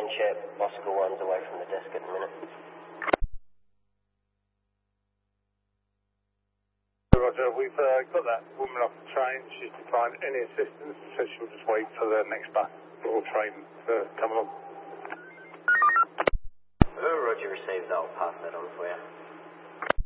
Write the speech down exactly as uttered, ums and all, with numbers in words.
Manship, Oscar one's away from the desk at the minute. Roger, we've uh, got that woman off the train. She's declined any assistance, so she'll just wait for the next bus or train to come along.